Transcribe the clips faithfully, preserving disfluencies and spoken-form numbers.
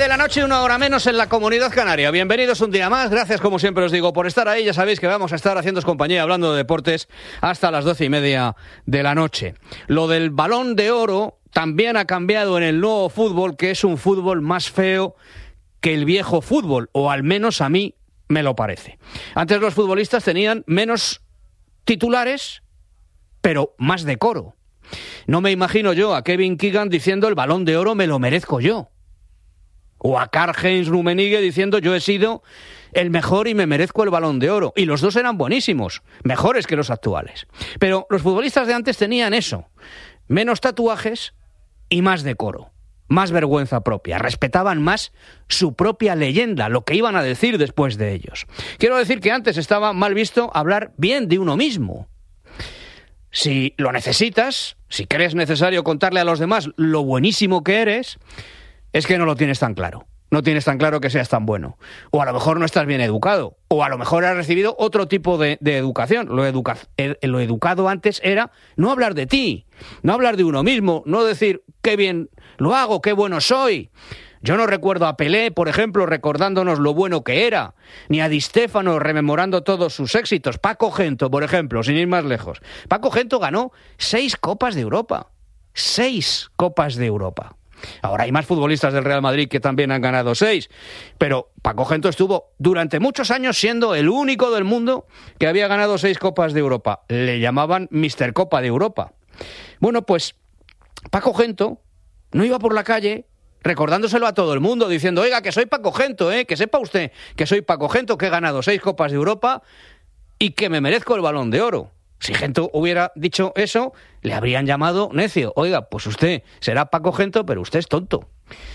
de la noche, una hora menos en la Comunidad Canaria. Bienvenidos un día más. Gracias, como siempre os digo, por estar ahí. Ya sabéis que vamos a estar haciéndoos compañía, hablando de deportes, hasta las doce y media de la noche. Lo del Balón de Oro también ha cambiado en el nuevo fútbol, que es un fútbol más feo que el viejo fútbol, o al menos a mí me lo parece. Antes los futbolistas tenían menos titulares, pero más decoro. No me imagino yo a Kevin Keegan diciendo el Balón de Oro me lo merezco yo. O a Karl-Heinz Rummenigge diciendo yo he sido el mejor y me merezco el Balón de Oro. Y los dos eran buenísimos, mejores que los actuales. Pero los futbolistas de antes tenían eso, menos tatuajes y más decoro, más vergüenza propia. Respetaban más su propia leyenda, lo que iban a decir después de ellos. Quiero decir que antes estaba mal visto hablar bien de uno mismo. Si lo necesitas, si crees necesario contarle a los demás lo buenísimo que eres, es que no lo tienes tan claro. No tienes tan claro que seas tan bueno. O a lo mejor no estás bien educado. O a lo mejor has recibido otro tipo de, de educación. Lo, educa, eh, lo educado antes era no hablar de ti, no hablar de uno mismo, no decir qué bien lo hago, qué bueno soy. Yo no recuerdo a Pelé, por ejemplo, recordándonos lo bueno que era, ni a Di Stéfano rememorando todos sus éxitos. Paco Gento, por ejemplo, sin ir más lejos. Paco Gento ganó seis Copas de Europa. Seis Copas de Europa. Ahora hay más futbolistas del Real Madrid que también han ganado seis, pero Paco Gento estuvo durante muchos años siendo el único del mundo que había ganado seis Copas de Europa. Le llamaban míster Copa de Europa. Bueno, pues Paco Gento no iba por la calle recordándoselo a todo el mundo, diciendo, oiga, que soy Paco Gento, ¿eh? Que sepa usted que soy Paco Gento, que he ganado seis Copas de Europa y que me merezco el Balón de Oro. Si Gento hubiera dicho eso, le habrían llamado necio. Oiga, pues usted será Paco Gento, pero usted es tonto.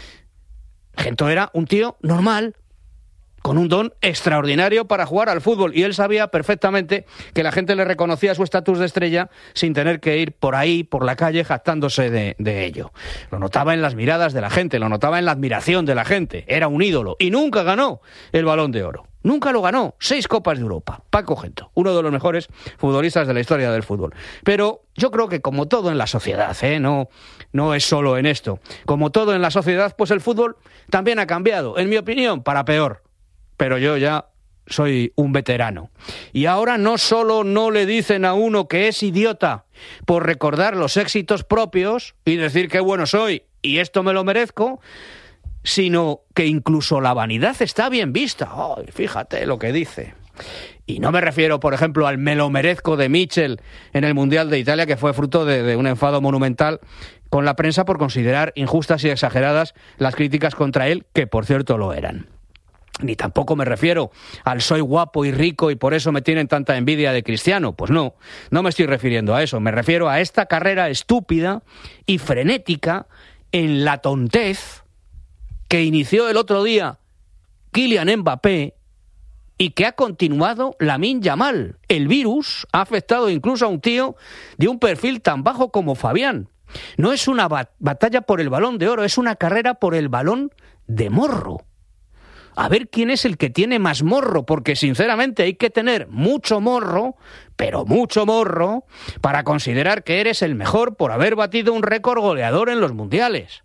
Gento era un tío normal, con un don extraordinario para jugar al fútbol, y él sabía perfectamente que la gente le reconocía su estatus de estrella sin tener que ir por ahí, por la calle, jactándose de, de ello. Lo notaba en las miradas de la gente, lo notaba en la admiración de la gente. Era un ídolo y nunca ganó el Balón de Oro. Nunca lo ganó. Seis Copas de Europa. Paco Gento, uno de los mejores futbolistas de la historia del fútbol. Pero yo creo que como todo en la sociedad, ¿eh? no, no es solo en esto. Como todo en la sociedad, pues el fútbol también ha cambiado, en mi opinión, para peor. Pero yo ya soy un veterano. Y ahora no solo no le dicen a uno que es idiota por recordar los éxitos propios y decir qué bueno soy y esto me lo merezco, sino que incluso la vanidad está bien vista. Ay, fíjate lo que dice. Y no me refiero, por ejemplo, al me lo merezco de Michel en el Mundial de Italia, que fue fruto de, de un enfado monumental con la prensa por considerar injustas y exageradas las críticas contra él, que por cierto lo eran. Ni tampoco me refiero al soy guapo y rico y por eso me tienen tanta envidia de Cristiano. Pues no, no me estoy refiriendo a eso. Me refiero a esta carrera estúpida y frenética en la tontez que inició el otro día Kylian Mbappé y que ha continuado Lamine Yamal. El virus ha afectado incluso a un tío de un perfil tan bajo como Fabián. No es una bat- batalla por el Balón de Oro, es una carrera por el balón de morro. A ver quién es el que tiene más morro, porque sinceramente hay que tener mucho morro, pero mucho morro, para considerar que eres el mejor por haber batido un récord goleador en los mundiales.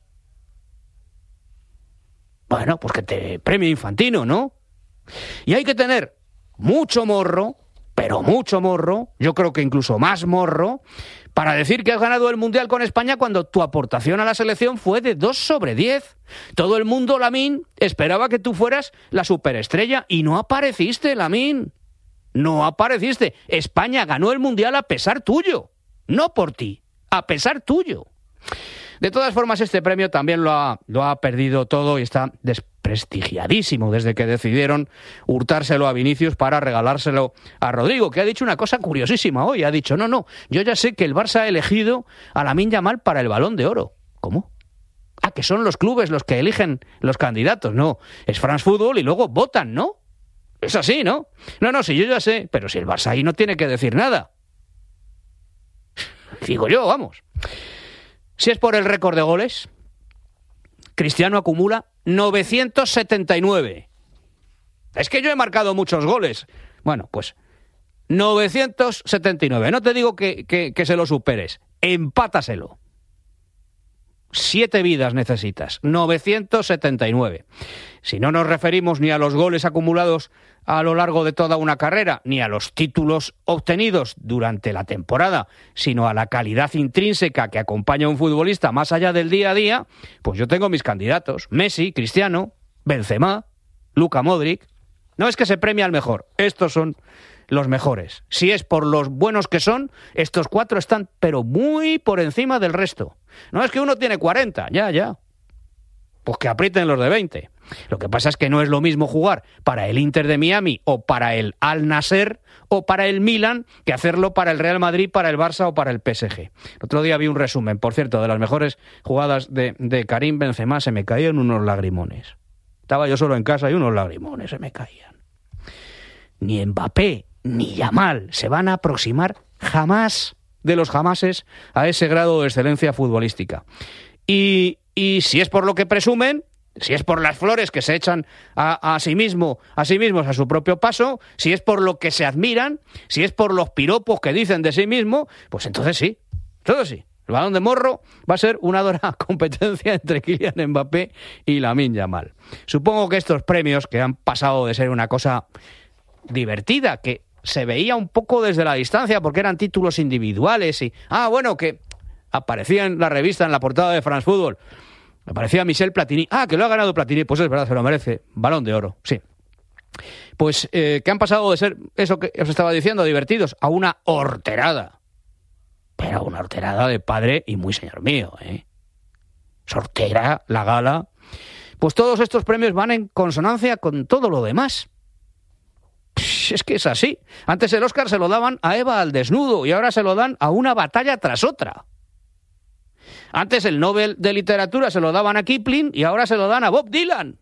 Bueno, pues que te premio Infantino, ¿no? Y hay que tener mucho morro, pero mucho morro, yo creo que incluso más morro, para decir que has ganado el Mundial con España cuando tu aportación a la selección fue de dos sobre diez. Todo el mundo, Lamine, esperaba que tú fueras la superestrella y no apareciste, Lamine. No apareciste. España ganó el Mundial a pesar tuyo, no por ti, a pesar tuyo. De todas formas, este premio también lo ha, lo ha perdido todo y está desprestigiadísimo desde que decidieron hurtárselo a Vinicius para regalárselo a Rodrigo, que ha dicho una cosa curiosísima hoy. Ha dicho, no, no, yo ya sé que el Barça ha elegido a Lamine Yamal para el Balón de Oro. ¿Cómo? Ah, que son los clubes los que eligen los candidatos. No, es France Football y luego votan, ¿no? Es así, ¿no? No, no, sí, yo ya sé, pero si el Barça ahí no tiene que decir nada. Digo yo, vamos. Si es por el récord de goles, Cristiano acumula novecientos setenta y nueve. Es que yo he marcado muchos goles. Bueno, pues novecientos setenta y nueve. No te digo que, que, que se lo superes. Empátaselo. Siete vidas necesitas, novecientos setenta y nueve. Si no nos referimos ni a los goles acumulados a lo largo de toda una carrera, ni a los títulos obtenidos durante la temporada, sino a la calidad intrínseca que acompaña a un futbolista más allá del día a día, pues yo tengo mis candidatos. Messi, Cristiano, Benzema, Luka Modric. No es que se premie al mejor, estos son los mejores. Si es por los buenos que son, estos cuatro están pero muy por encima del resto. No es que uno tiene cuarenta, ya, ya. Pues que aprieten los de veinte. Lo que pasa es que no es lo mismo jugar para el Inter de Miami o para el Al Nasser o para el Milan que hacerlo para el Real Madrid, para el Barça o para el P S G. El otro día vi un resumen, por cierto, de las mejores jugadas de, de Karim Benzema. Se me caían unos lagrimones. Estaba yo solo en casa y unos lagrimones se me caían. Ni Mbappé ni Yamal se van a aproximar jamás de los jamases a ese grado de excelencia futbolística. Y, y si es por lo que presumen, si es por las flores que se echan a, a sí mismo, a sí mismos a su propio paso, si es por lo que se admiran, si es por los piropos que dicen de sí mismo, pues entonces sí, todo sí. El Balón de Morro va a ser una dura competencia entre Kylian Mbappé y Lamine Yamal. Supongo que estos premios, que han pasado de ser una cosa divertida, que se veía un poco desde la distancia porque eran títulos individuales y, ah, bueno, que aparecía en la revista, en la portada de France Football, aparecía Michel Platini, ah, que lo ha ganado Platini, pues es verdad, se lo merece, Balón de Oro, sí. Pues eh, que han pasado de ser, eso que os estaba diciendo, divertidos, a una horterada, pero una horterada de padre y muy señor mío, ¿eh? Sortera, la gala, pues todos estos premios van en consonancia con todo lo demás. Es que es así. Antes el Oscar se lo daban a Eva al desnudo y ahora se lo dan a una batalla tras otra. Antes el Nobel de Literatura se lo daban a Kipling y ahora se lo dan a Bob Dylan.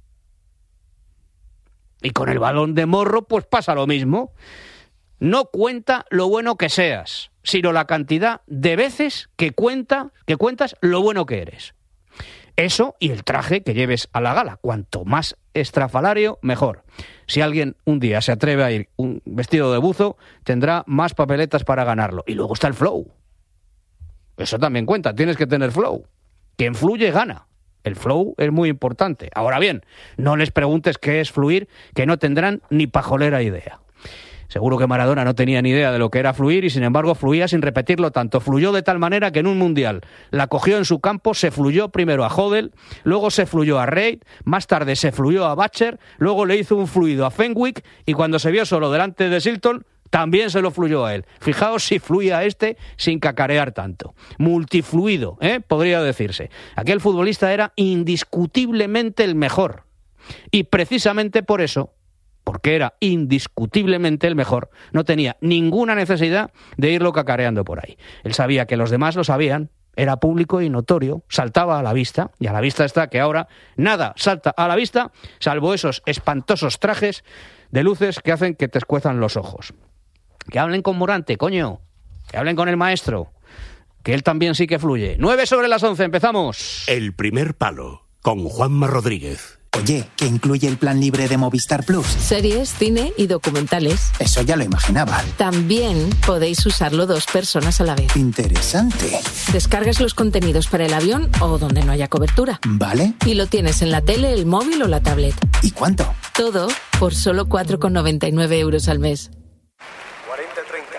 Y con el Balón de Morro pues pasa lo mismo. No cuenta lo bueno que seas, sino la cantidad de veces que cuenta, que cuentas lo bueno que eres. Eso y el traje que lleves a la gala. Cuanto más estrafalario, mejor. Si alguien un día se atreve a ir un vestido de buzo, tendrá más papeletas para ganarlo. Y luego está el flow. Eso también cuenta, tienes que tener flow. Quien fluye, gana. El flow es muy importante. Ahora bien, no les preguntes qué es fluir, que no tendrán ni pajolera idea. Seguro que Maradona no tenía ni idea de lo que era fluir y sin embargo fluía sin repetirlo tanto. Fluyó de tal manera que en un mundial la cogió en su campo, se fluyó primero a Hodel, luego se fluyó a Reid, más tarde se fluyó a Butcher, luego le hizo un fluido a Fenwick y cuando se vio solo delante de Silton también se lo fluyó a él. Fijaos si fluía a este sin cacarear tanto. Multifluido, ¿eh? Podría decirse. Aquel futbolista era indiscutiblemente el mejor. Y precisamente por eso, porque era indiscutiblemente el mejor, no tenía ninguna necesidad de irlo cacareando por ahí. Él sabía que los demás lo sabían, era público y notorio, saltaba a la vista, y a la vista está que ahora nada salta a la vista, salvo esos espantosos trajes de luces que hacen que te escuezan los ojos. Que hablen con Morante, coño, que hablen con el maestro, que él también sí que fluye. Nueve sobre las once, empezamos. El primer palo, con Juanma Rodríguez. Oye, ¿qué incluye el plan libre de Movistar Plus? Series, cine y documentales. Eso ya lo imaginaba. También podéis usarlo dos personas a la vez. Interesante. Descargas los contenidos para el avión o donde no haya cobertura. Vale. Y lo tienes en la tele, el móvil o la tablet. ¿Y cuánto? Todo por solo cuatro con noventa y nueve euros al mes. cuarenta treinta.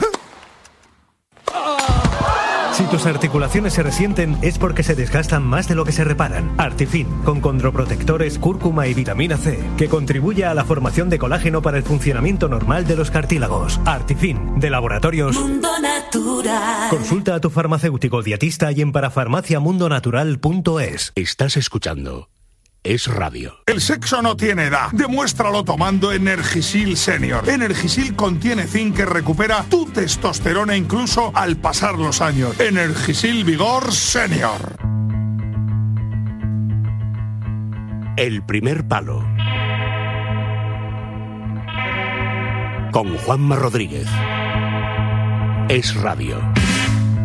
Si tus articulaciones se resienten es porque se desgastan más de lo que se reparan. Artifin, con condroprotectores, cúrcuma y vitamina C, que contribuye a la formación de colágeno para el funcionamiento normal de los cartílagos. Artifin, de Laboratorios Mundo Natural. Consulta a tu farmacéutico dietista y en parafarmacia mundo natural punto es. Estás escuchando Es Radio. El sexo no tiene edad. Demuéstralo tomando Energisil Senior. Energisil contiene zinc que recupera tu testosterona incluso al pasar los años. Energisil Vigor Senior. El primer palo. Con Juanma Rodríguez. Es Radio.